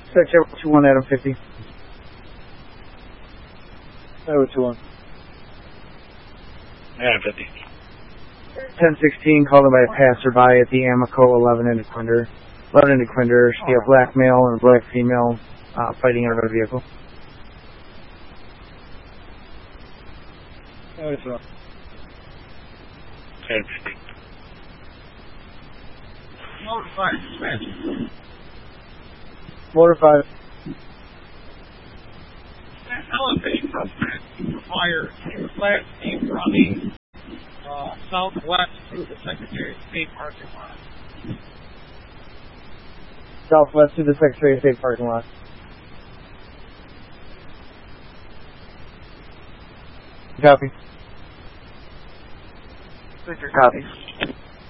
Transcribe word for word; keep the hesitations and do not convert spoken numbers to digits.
Search over two one Adam fifty. Over two one. Adam fifty. ten sixteen, called in by a passerby at the Amico eleven in Quinder. eleven in Quinder, see a black male and a black female uh, fighting in another vehicle. Over two one. Adam fifty. Motor five, smash. Motor five. Elevate suspect. Fire. Flat steam running uh, southwest through the Secretary of State parking lot. Southwest to the Secretary of State parking lot. Copy. Copy.